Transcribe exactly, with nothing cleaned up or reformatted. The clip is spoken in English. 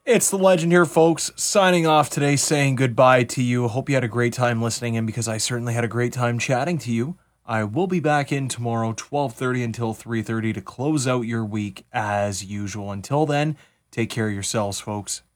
It's the legend here, folks, signing off today, saying goodbye to you. Hope you had a great time listening in, because I certainly had a great time chatting to you. I will be back in tomorrow, twelve thirty until three thirty, to close out your week as usual. Until then, take care of yourselves, folks.